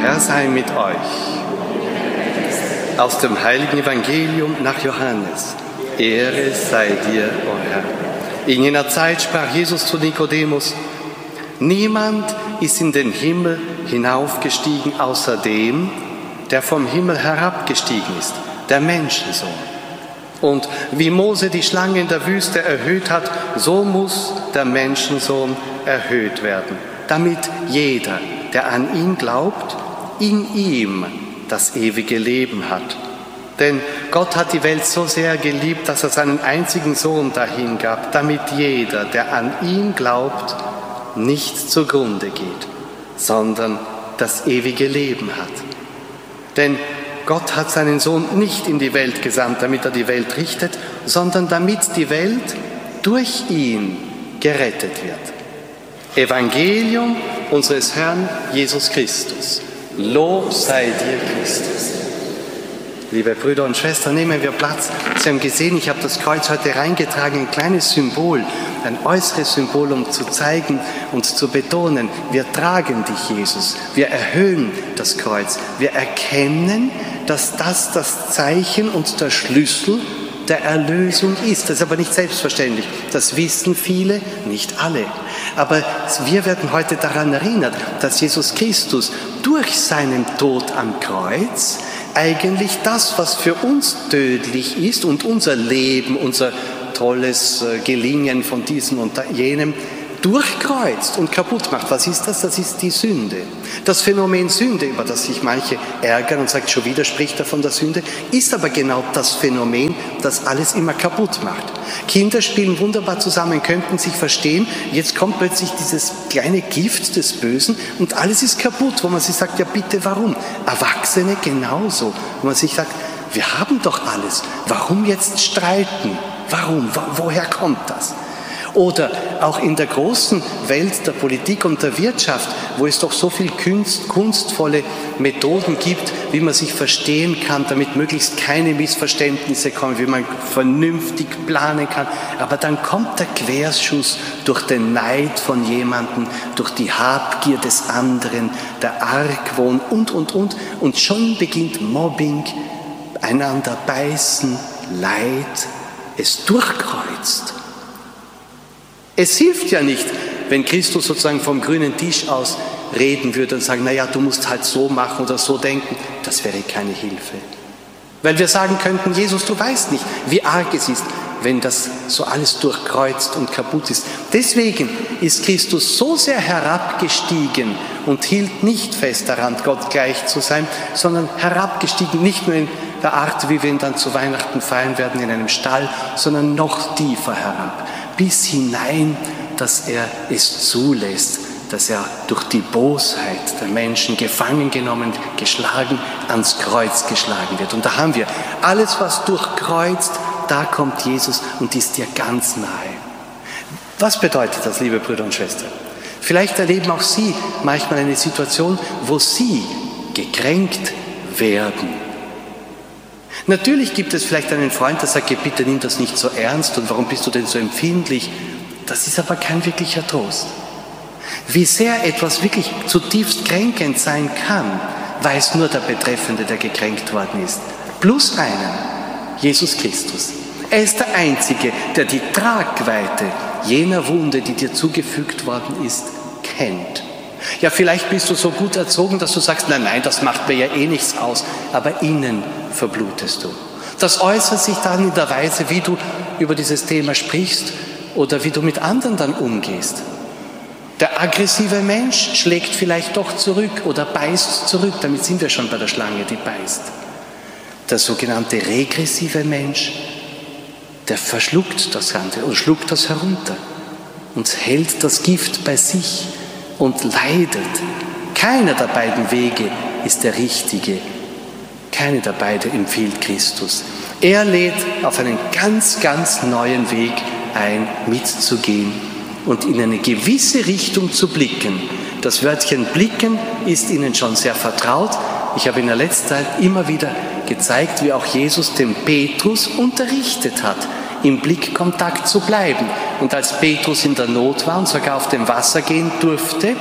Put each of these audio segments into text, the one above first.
Herr sei mit euch. Aus dem heiligen Evangelium nach Johannes. Ehre sei dir, o Herr. In jener Zeit sprach Jesus zu Nikodemus: Niemand ist in den Himmel hinaufgestiegen, außer dem, der vom Himmel herabgestiegen ist, der Menschensohn. Und wie Mose die Schlange in der Wüste erhöht hat, so muss der Menschensohn erhöht werden, damit jeder, der an ihn glaubt, in ihm das ewige Leben hat. Denn Gott hat die Welt so sehr geliebt, dass er seinen einzigen Sohn dahingab, damit jeder, der an ihn glaubt, nicht zugrunde geht, sondern das ewige Leben hat. Denn Gott hat seinen Sohn nicht in die Welt gesandt, damit er die Welt richtet, sondern damit die Welt durch ihn gerettet wird. Evangelium unseres Herrn Jesus Christus. Lob sei dir, Christus. Liebe Brüder und Schwestern, nehmen wir Platz. Sie haben gesehen, ich habe das Kreuz heute reingetragen, ein kleines Symbol, ein äußeres Symbol, um zu zeigen und zu betonen, wir tragen dich, Jesus. Wir erhöhen das Kreuz. Wir erkennen, dass das Zeichen und der Schlüssel der Erlösung ist. Das ist aber nicht selbstverständlich. Das wissen viele, nicht alle. Aber wir werden heute daran erinnert, dass Jesus Christus durch seinen Tod am Kreuz eigentlich das, was für uns tödlich ist und unser Leben, unser tolles Gelingen von diesem und jenem, durchkreuzt und kaputt macht. Was ist das? Das ist die Sünde. Das Phänomen Sünde, über das sich manche ärgern und sagen, schon wieder spricht er von der Sünde, ist aber genau das Phänomen, das alles immer kaputt macht. Kinder spielen wunderbar zusammen, könnten sich verstehen, jetzt kommt plötzlich dieses kleine Gift des Bösen und alles ist kaputt, wo man sich sagt, ja bitte, warum? Erwachsene genauso, wo man sich sagt, wir haben doch alles, warum jetzt streiten? Warum? Woher kommt das? Oder auch in der großen Welt der Politik und der Wirtschaft, wo es doch so viel kunstvolle Methoden gibt, wie man sich verstehen kann, damit möglichst keine Missverständnisse kommen, wie man vernünftig planen kann. Aber dann kommt der Querschuss durch den Neid von jemandem, durch die Habgier des anderen, der Argwohn und schon beginnt Mobbing, einander beißen, Leid, es durchkreuzt. Es hilft ja nicht, wenn Christus sozusagen vom grünen Tisch aus reden würde und sagen, naja, du musst halt so machen oder so denken. Das wäre keine Hilfe. Weil wir sagen könnten, Jesus, du weißt nicht, wie arg es ist, wenn das so alles durchkreuzt und kaputt ist. Deswegen ist Christus so sehr herabgestiegen und hielt nicht fest daran, Gott gleich zu sein, sondern herabgestiegen, nicht nur in der Art, wie wir ihn dann zu Weihnachten feiern werden, in einem Stall, sondern noch tiefer herab. Bis hinein, dass er es zulässt, dass er durch die Bosheit der Menschen gefangen genommen, geschlagen, ans Kreuz geschlagen wird. Und da haben wir alles, was durchkreuzt, da kommt Jesus und ist dir ganz nahe. Was bedeutet das, liebe Brüder und Schwestern? Vielleicht erleben auch Sie manchmal eine Situation, wo Sie gekränkt werden. Natürlich gibt es vielleicht einen Freund, der sagt, bitte nimm das nicht so ernst und warum bist du denn so empfindlich? Das ist aber kein wirklicher Trost. Wie sehr etwas wirklich zutiefst kränkend sein kann, weiß nur der Betreffende, der gekränkt worden ist. Plus einen, Jesus Christus. Er ist der Einzige, der die Tragweite jener Wunde, die dir zugefügt worden ist, kennt. Ja, vielleicht bist du so gut erzogen, dass du sagst, nein, das macht mir ja eh nichts aus, aber innen verblutest du. Das äußert sich dann in der Weise, wie du über dieses Thema sprichst oder wie du mit anderen dann umgehst. Der aggressive Mensch schlägt vielleicht doch zurück oder beißt zurück, damit sind wir schon bei der Schlange, die beißt. Der sogenannte regressive Mensch, der verschluckt das Ganze und schluckt das herunter und hält das Gift bei sich und leidet. Keiner der beiden Wege ist der richtige. Keine der beiden empfiehlt Christus. Er lädt auf einen ganz, ganz neuen Weg ein, mitzugehen und in eine gewisse Richtung zu blicken. Das Wörtchen blicken ist Ihnen schon sehr vertraut. Ich habe in der letzten Zeit immer wieder gezeigt, wie auch Jesus den Petrus unterrichtet hat, im Blickkontakt zu bleiben. Und als Petrus in der Not war und sogar auf dem Wasser gehen durfte,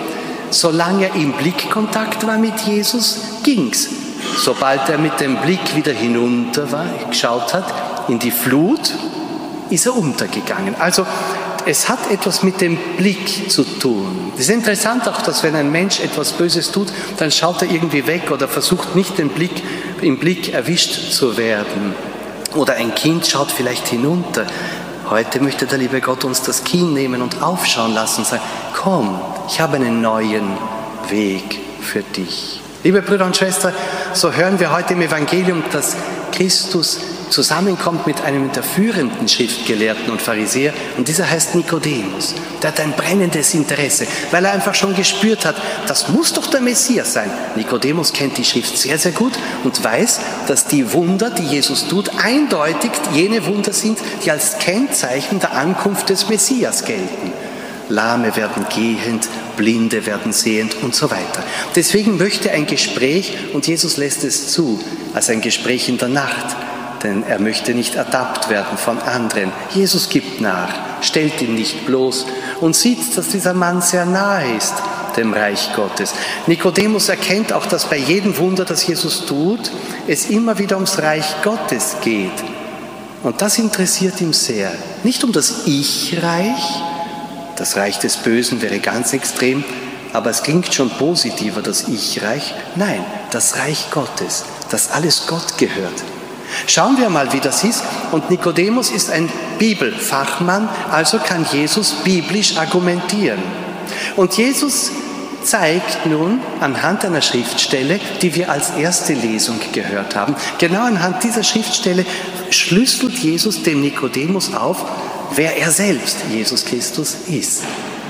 Solange er im Blickkontakt war mit Jesus, ging's. Sobald er mit dem Blick wieder hinunter war, geschaut hat, in die Flut, ist er untergegangen. Also es hat etwas mit dem Blick zu tun. Es ist interessant auch, dass wenn ein Mensch etwas Böses tut, dann schaut er irgendwie weg oder versucht nicht im Blick erwischt zu werden. Oder ein Kind schaut vielleicht hinunter. Heute möchte der liebe Gott uns das Kinn nehmen und aufschauen lassen und sagen, komm, ich habe einen neuen Weg für dich. Liebe Brüder und Schwestern, so hören wir heute im Evangelium, dass Christus zusammenkommt mit einem der führenden Schriftgelehrten und Pharisäer, und dieser heißt Nikodemus. Der hat ein brennendes Interesse, weil er einfach schon gespürt hat, das muss doch der Messias sein. Nikodemus kennt die Schrift sehr, sehr gut und weiß, dass die Wunder, die Jesus tut, eindeutig jene Wunder sind, die als Kennzeichen der Ankunft des Messias gelten. Lahme werden gehend, Blinde werden sehend und so weiter. Deswegen möchte ein Gespräch, und Jesus lässt es zu, als ein Gespräch in der Nacht, denn er möchte nicht ertappt werden von anderen. Jesus gibt nach, stellt ihn nicht bloß und sieht, dass dieser Mann sehr nahe ist dem Reich Gottes. Nikodemus erkennt auch, dass bei jedem Wunder, das Jesus tut, es immer wieder ums Reich Gottes geht. Und das interessiert ihn sehr. Nicht um das Ich-Reich, das Reich des Bösen wäre ganz extrem, aber es klingt schon positiver, das Ich-Reich. Nein, das Reich Gottes, das alles Gott gehört. Schauen wir mal, wie das ist. Und Nikodemus ist ein Bibelfachmann, also kann Jesus biblisch argumentieren. Und Jesus zeigt nun anhand einer Schriftstelle, die wir als erste Lesung gehört haben, genau anhand dieser Schriftstelle schlüsselt Jesus dem Nikodemus auf, wer er selbst, Jesus Christus, ist.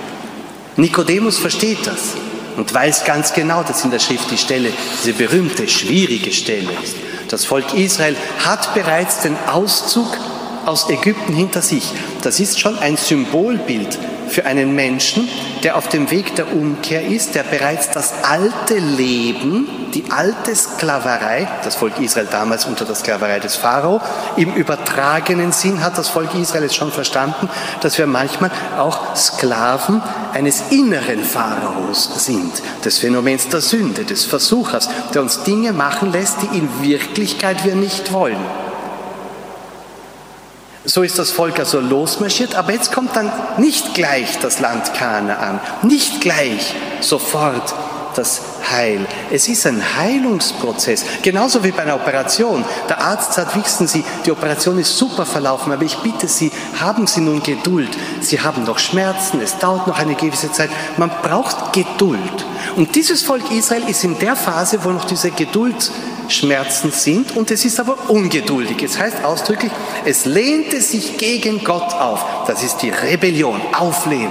Nikodemus versteht das und weiß ganz genau, dass in der Schrift die Stelle, diese berühmte, schwierige Stelle ist. Das Volk Israel hat bereits den Auszug aus Ägypten hinter sich. Das ist schon ein Symbolbild für einen Menschen, der auf dem Weg der Umkehr ist, der bereits das alte Leben, die alte Sklaverei, das Volk Israel damals unter der Sklaverei des Pharao, im übertragenen Sinn hat das Volk Israel es schon verstanden, dass wir manchmal auch Sklaven eines inneren Pharaos sind, des Phänomens der Sünde, des Versuchers, der uns Dinge machen lässt, die in Wirklichkeit wir nicht wollen. So ist das Volk also losmarschiert, aber jetzt kommt dann nicht gleich das Land Kanaan, nicht gleich sofort das Heil. Es ist ein Heilungsprozess, genauso wie bei einer Operation. Der Arzt sagt, wissen Sie, die Operation ist super verlaufen, aber ich bitte Sie, haben Sie nun Geduld. Sie haben noch Schmerzen, es dauert noch eine gewisse Zeit. Man braucht Geduld. Und dieses Volk Israel ist in der Phase, wo noch diese Geduldsschmerzen sind, und es ist aber ungeduldig. Es heißt ausdrücklich, es lehnte sich gegen Gott auf. Das ist die Rebellion, auflehnen.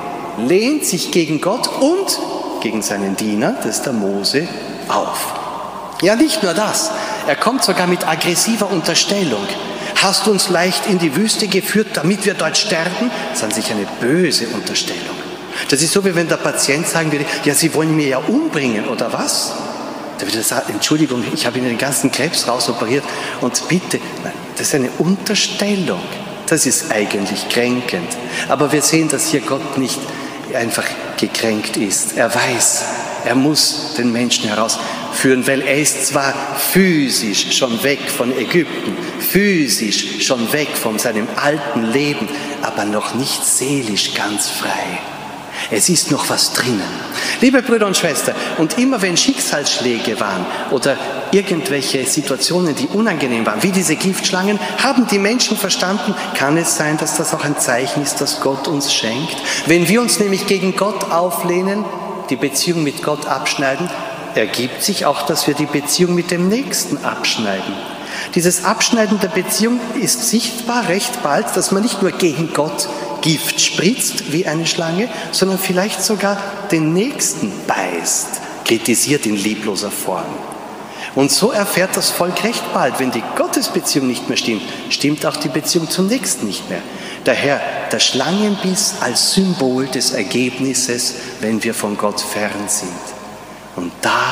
Lehnt sich gegen Gott und gegen seinen Diener, das ist der Mose, auf. Ja, nicht nur das, er kommt sogar mit aggressiver Unterstellung. Hast du uns leicht in die Wüste geführt, damit wir dort sterben? Das ist an sich eine böse Unterstellung. Das ist so, wie wenn der Patient sagen würde, ja, Sie wollen mich ja umbringen, oder was? Da würde er sagen, Entschuldigung, ich habe Ihnen den ganzen Krebs rausoperiert und bitte, nein, das ist eine Unterstellung. Das ist eigentlich kränkend. Aber wir sehen, dass hier Gott nicht einfach gekränkt ist. Er weiß, er muss den Menschen herausführen, weil er ist zwar physisch schon weg von Ägypten, physisch schon weg von seinem alten Leben, aber noch nicht seelisch ganz frei. Es ist noch was drinnen. Liebe Brüder und Schwestern, und immer wenn Schicksalsschläge waren oder irgendwelche Situationen, die unangenehm waren, wie diese Giftschlangen, haben die Menschen verstanden, kann es sein, dass das auch ein Zeichen ist, das Gott uns schenkt? Wenn wir uns nämlich gegen Gott auflehnen, die Beziehung mit Gott abschneiden, ergibt sich auch, dass wir die Beziehung mit dem Nächsten abschneiden. Dieses Abschneiden der Beziehung ist sichtbar recht bald, dass man nicht nur gegen Gott Gift spritzt wie eine Schlange, sondern vielleicht sogar den Nächsten beißt, kritisiert in liebloser Form. Und so erfährt das Volk recht bald, wenn die Gottesbeziehung nicht mehr stimmt, stimmt auch die Beziehung zum Nächsten nicht mehr. Daher der Schlangenbiss als Symbol des Ergebnisses, wenn wir von Gott fern sind. Und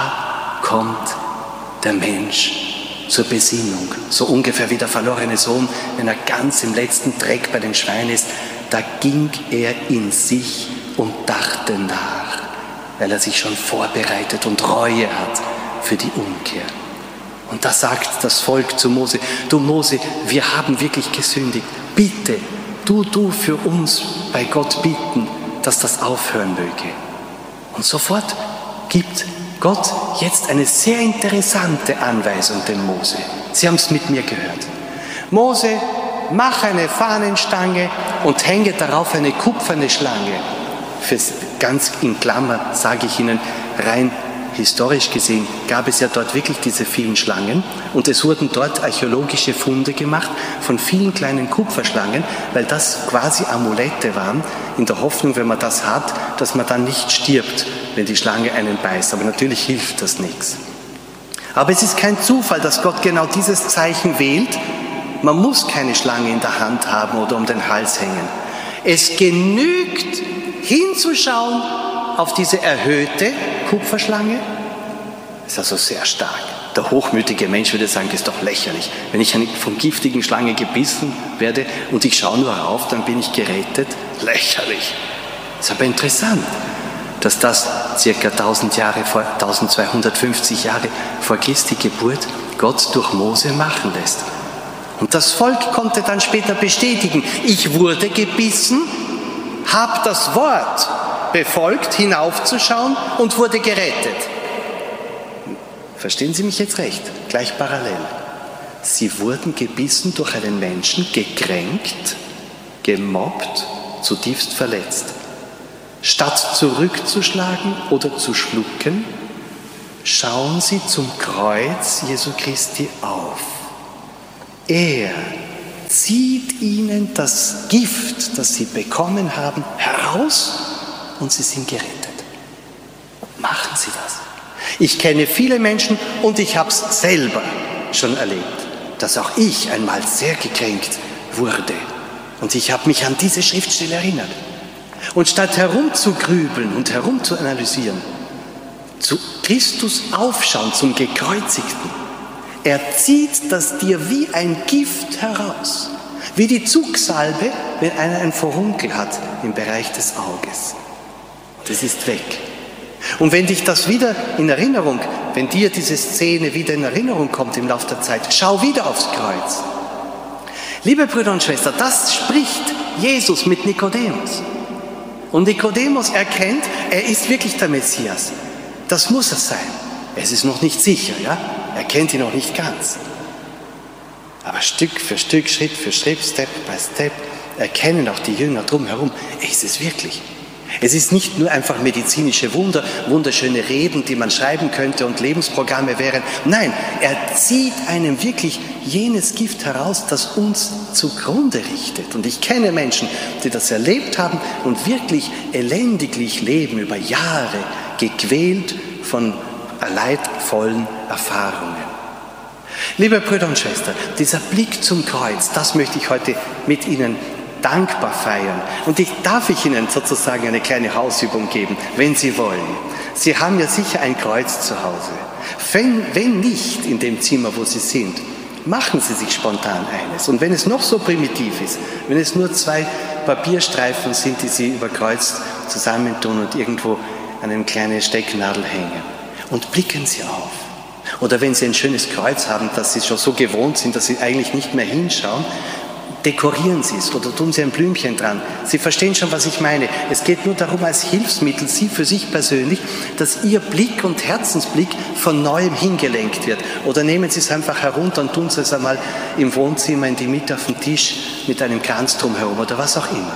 da kommt der Mensch zur Besinnung, so ungefähr wie der verlorene Sohn, wenn er ganz im letzten Dreck bei den Schweinen ist, da ging er in sich und dachte nach. weil er sich schon vorbereitet und Reue hat für die Umkehr. Und da sagt das Volk zu Mose, du Mose, wir haben wirklich gesündigt. Bitte, du für uns bei Gott bitten, dass das aufhören möge. Und sofort gibt Gott jetzt eine sehr interessante Anweisung dem Mose. Sie haben es mit mir gehört. Mose, mach eine Fahnenstange und hänge darauf eine kupferne Schlange. Ganz in Klammer sage ich Ihnen, rein historisch gesehen gab es ja dort wirklich diese vielen Schlangen und es wurden dort archäologische Funde gemacht von vielen kleinen Kupferschlangen, weil das quasi Amulette waren, in der Hoffnung, wenn man das hat, dass man dann nicht stirbt, wenn die Schlange einen beißt. Aber natürlich hilft das nichts. Aber es ist kein Zufall, dass Gott genau dieses Zeichen wählt. Man muss keine Schlange in der Hand haben oder um den Hals hängen. Es genügt, hinzuschauen auf diese erhöhte Kupferschlange. Das ist also sehr stark. Der hochmütige Mensch würde sagen, das ist doch lächerlich. Wenn ich von giftigen Schlange gebissen werde und ich schaue nur rauf, dann bin ich gerettet. Lächerlich. Das ist aber interessant, dass das circa 1250 Jahre vor Christi Geburt Gott durch Mose machen lässt. Und das Volk konnte dann später bestätigen, ich wurde gebissen, habe das Wort befolgt, hinaufzuschauen und wurde gerettet. Verstehen Sie mich jetzt recht? Gleich parallel. Sie wurden gebissen durch einen Menschen, gekränkt, gemobbt, zutiefst verletzt. Statt zurückzuschlagen oder zu schlucken, schauen Sie zum Kreuz Jesu Christi auf. Er zieht ihnen das Gift, das sie bekommen haben, heraus und sie sind gerettet. Machen Sie das. Ich kenne viele Menschen und ich habe es selber schon erlebt, dass auch ich einmal sehr gekränkt wurde. Und ich habe mich an diese Schriftstelle erinnert. Und statt herumzugrübeln und herumzuanalysieren, zu Christus aufschauen, zum Gekreuzigten, er zieht das dir wie ein Gift heraus, wie die Zugsalbe, wenn einer ein Furunkel hat im Bereich des Auges. Das ist weg. Und wenn dich das wieder in Erinnerung, wenn dir diese Szene wieder in Erinnerung kommt im Laufe der Zeit, schau wieder aufs Kreuz. Liebe Brüder und Schwestern, das spricht Jesus mit Nikodemus. Und Nikodemus erkennt, er ist wirklich der Messias. Das muss er sein. Es ist noch nicht sicher, ja? Er kennt ihn noch nicht ganz. Aber Stück für Stück, Schritt für Schritt, Step by Step, erkennen auch die Jünger drumherum, ist es wirklich. Es ist nicht nur einfach medizinische Wunder, wunderschöne Reden, die man schreiben könnte und Lebensprogramme wären. Nein, er zieht einem wirklich jenes Gift heraus, das uns zugrunde richtet. Und ich kenne Menschen, die das erlebt haben und wirklich elendiglich leben, über Jahre gequält von leidvollen Erfahrungen. Liebe Brüder und Schwestern, dieser Blick zum Kreuz, das möchte ich heute mit Ihnen dankbar feiern. Und darf ich Ihnen sozusagen eine kleine Hausübung geben, wenn Sie wollen. Sie haben ja sicher ein Kreuz zu Hause. Wenn nicht in dem Zimmer, wo Sie sind, machen Sie sich spontan eines. Und wenn es noch so primitiv ist, wenn es nur 2 Papierstreifen sind, die Sie über Kreuz zusammentun und irgendwo an eine kleine Stecknadel hängen. Und blicken Sie auf. Oder wenn Sie ein schönes Kreuz haben, das Sie schon so gewohnt sind, dass Sie eigentlich nicht mehr hinschauen, dekorieren Sie es oder tun Sie ein Blümchen dran. Sie verstehen schon, was ich meine. Es geht nur darum, als Hilfsmittel, Sie für sich persönlich, dass Ihr Blick und Herzensblick von Neuem hingelenkt wird. Oder nehmen Sie es einfach herunter und tun Sie es einmal im Wohnzimmer in die Mitte auf den Tisch mit einem Kranz drumherum oder was auch immer.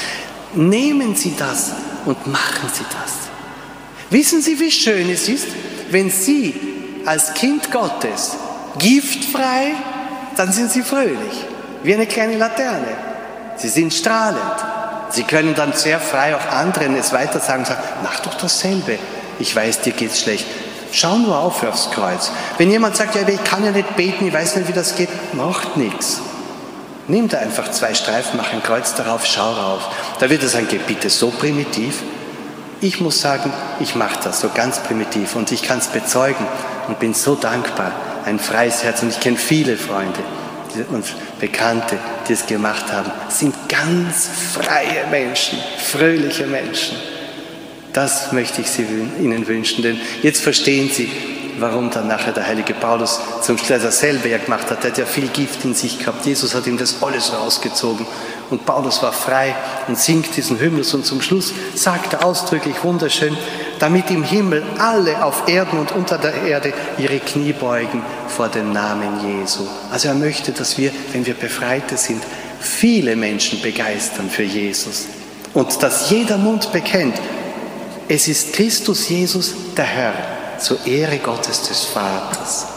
Nehmen Sie das und machen Sie das. Wissen Sie, wie schön es ist, wenn Sie als Kind Gottes giftfrei, dann sind Sie fröhlich, wie eine kleine Laterne. Sie sind strahlend. Sie können dann sehr frei auch anderen es weiter sagen und sagen, mach doch dasselbe. Ich weiß, dir geht's schlecht. Schau nur aufs Kreuz. Wenn jemand sagt, ja, aber ich kann ja nicht beten, ich weiß nicht, wie das geht, macht nichts. Nimm da einfach 2 Streifen, mach ein Kreuz darauf, schau rauf. Da wird er sagen, geh bitte so primitiv. Ich muss sagen, ich mache das so ganz primitiv und ich kann es bezeugen und bin so dankbar. Ein freies Herz und ich kenne viele Freunde und Bekannte, die es gemacht haben, sind ganz freie Menschen, fröhliche Menschen. Das möchte ich Ihnen wünschen, denn jetzt verstehen Sie, warum dann nachher der heilige Paulus zum Schluss dasselbe gemacht hat. Er hat ja viel Gift in sich gehabt. Jesus hat ihm das alles rausgezogen. Und Paulus war frei und singt diesen Hymnus. Und zum Schluss sagt er ausdrücklich wunderschön, damit im Himmel alle auf Erden und unter der Erde ihre Knie beugen vor dem Namen Jesu. Also er möchte, dass wir, wenn wir Befreite sind, viele Menschen begeistern für Jesus. Und dass jeder Mund bekennt, es ist Christus Jesus, der Herr, zur Ehre Gottes des Vaters.